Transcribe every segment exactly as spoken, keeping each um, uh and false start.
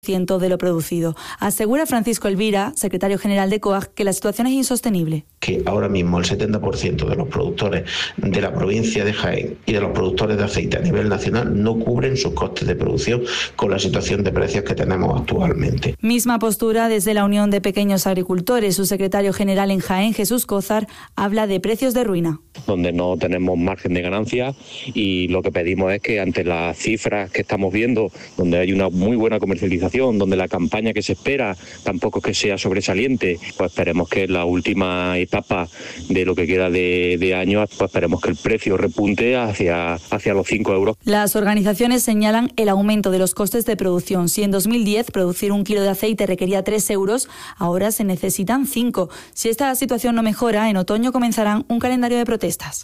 de lo producido. Asegura Francisco Elvira, secretario general de COAG, que la situación es insostenible. Que ahora mismo el setenta por ciento de los productores de la provincia de Jaén y de los productores de aceite a nivel nacional no cubren sus costes de producción con la situación de precios que tenemos actualmente. Misma postura desde la Unión de Pequeños Agricultores. Su secretario general en Jaén, Jesús Cózar, habla de precios de ruina. Donde no tenemos margen de ganancia y lo que pedimos es que ante las cifras que estamos viendo, donde hay una muy buena comercialización, donde la campaña que se espera tampoco es que sea sobresaliente, pues esperemos que en la última etapa de lo que queda de, de año, pues esperemos que el precio repunte hacia, hacia los cinco euros. Las organizaciones señalan el aumento de los costes de producción. Si en dos mil diez producir un kilo de aceite requería tres euros, ahora se necesitan cinco. Si esta situación no mejora, en otoño comenzarán un calendario de protestas.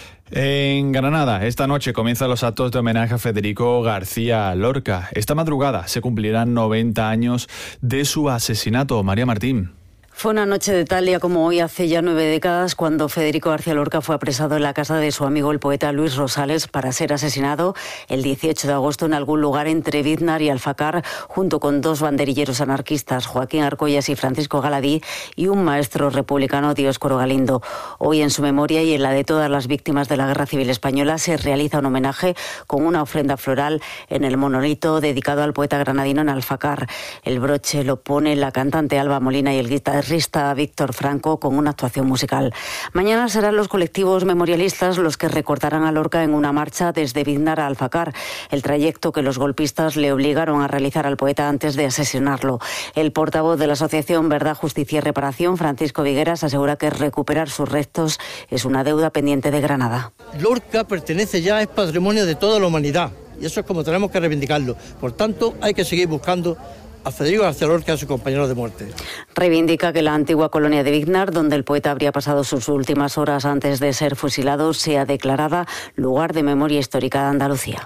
En Granada, esta noche comienzan los actos de homenaje a Federico García Lorca. Esta madrugada se cumplirán noventa años de su asesinato. María Martín. Fue una noche de tal día como hoy, hace ya nueve décadas, cuando Federico García Lorca fue apresado en la casa de su amigo el poeta Luis Rosales para ser asesinado el dieciocho de agosto en algún lugar entre Biznar y Alfacar, junto con dos banderilleros anarquistas, Joaquín Arcollas y Francisco Galadí, y un maestro republicano, Dioscoro Galindo. Hoy, en su memoria y en la de todas las víctimas de la Guerra Civil Española, se realiza un homenaje con una ofrenda floral en el monolito dedicado al poeta granadino en Alfacar. El broche lo pone la cantante Alba Molina y el guitarrista Víctor Franco con una actuación musical. Mañana serán los colectivos memorialistas los que recordarán a Lorca en una marcha desde Biznar a Alfacar, el trayecto que los golpistas le obligaron a realizar al poeta antes de asesinarlo. El portavoz de la asociación Verdad, Justicia y Reparación, Francisco Vigueras, asegura que recuperar sus restos es una deuda pendiente de Granada. Lorca pertenece ya, es patrimonio de toda la humanidad, y eso es como tenemos que reivindicarlo. Por tanto, hay que seguir buscando a Federico García Lorca y a su compañero de muerte. Reivindica que la antigua colonia de Biznar, donde el poeta habría pasado sus últimas horas antes de ser fusilado, sea declarada lugar de memoria histórica de Andalucía.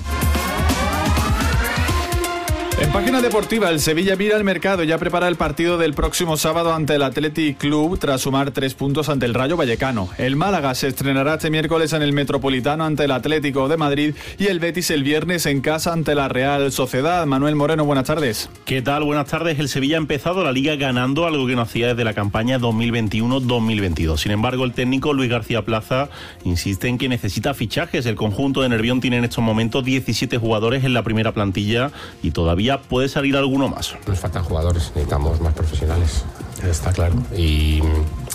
En página deportiva, el Sevilla mira al mercado y ya prepara el partido del próximo sábado ante el Athletic Club tras sumar tres puntos ante el Rayo Vallecano. El Málaga se estrenará este miércoles en el Metropolitano ante el Atlético de Madrid y el Betis el viernes en casa ante la Real Sociedad. Manuel Moreno, buenas tardes. ¿Qué tal? Buenas tardes. El Sevilla ha empezado la Liga ganando, algo que no hacía desde la campaña dos mil veintiuno dos mil veintidós. Sin embargo, el técnico Luis García Plaza insiste en que necesita fichajes. El conjunto de Nervión tiene en estos momentos diecisiete jugadores en la primera plantilla y todavía puede salir alguno más. Nos faltan jugadores, necesitamos más profesionales, está claro. Y,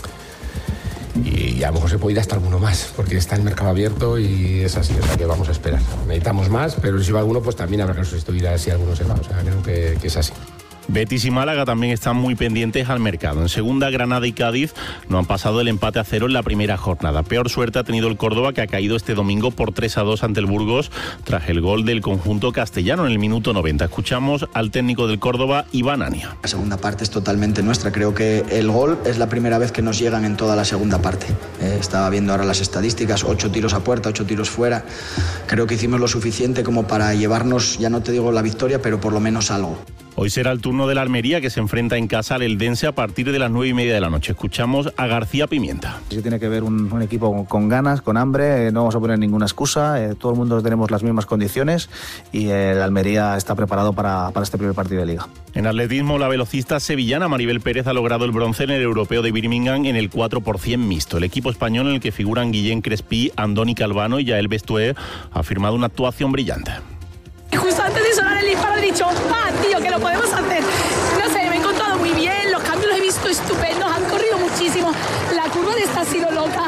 y a lo mejor se puede ir hasta alguno más, porque está el mercado abierto y es así, o sea que vamos a esperar. Necesitamos más, pero si va alguno, pues también habrá que sustituir a si alguno se va, o sea, creo que, que es así. Betis y Málaga también están muy pendientes al mercado. En segunda, Granada y Cádiz no han pasado el empate a cero en la primera jornada. Peor suerte ha tenido el Córdoba, que ha caído este domingo por tres a dos ante el Burgos tras el gol del conjunto castellano en el minuto noventa. Escuchamos al técnico del Córdoba, Iván Ania. La segunda parte es totalmente nuestra. Creo que el gol es la primera vez que nos llegan en toda la segunda parte. Eh, estaba viendo ahora las estadísticas, ocho tiros a puerta, ocho tiros fuera. Creo que hicimos lo suficiente como para llevarnos, ya no te digo la victoria, pero por lo menos algo. Hoy será el turno de la Almería, que se enfrenta en casa al Eldense a partir de las nueve y media de la noche. Escuchamos a García Pimienta. Sí, tiene que ver un, un equipo con ganas, con hambre, eh, no vamos a poner ninguna excusa, eh, todo el mundo tenemos las mismas condiciones y eh, el Almería está preparado para, para este primer partido de Liga. En atletismo, la velocista sevillana Maribel Pérez ha logrado el bronce en el Europeo de Birmingham en el cuatro por ciento mixto. El equipo español, en el que figuran Guillén Crespí, Andoni Calvano y Yael Bestué, ha firmado una actuación brillante. Justo antes de sonar el disparo he dicho, ah, tío, que lo podemos hacer. No sé, me he encontrado muy bien, los cambios los he visto estupendos, han corrido muchísimo. La curva de esta ha sido loca.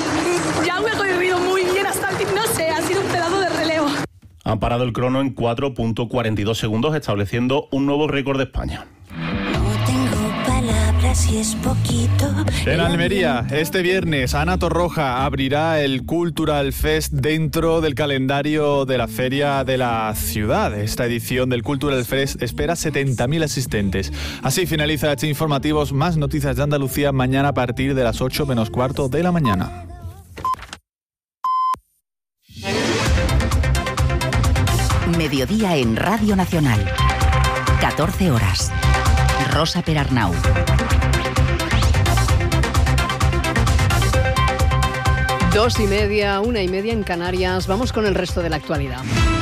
Ya me he corrido muy bien hasta el fin, no sé, ha sido un pedazo de relevo. Han parado el crono en cuatro punto cuarenta y dos segundos, estableciendo un nuevo récord de España. Si es poquito. En Almería, este viernes, Ana Torroja abrirá el Cultural Fest dentro del calendario de la Feria de la Ciudad. Esta edición del Cultural Fest espera setenta mil asistentes. Así finaliza H Informativos. Más noticias de Andalucía mañana a partir de las ocho menos cuarto de la mañana. Mediodía en Radio Nacional. catorce horas. Rosa Perarnau. Dos y media, una y media en Canarias. Vamos con el resto de la actualidad.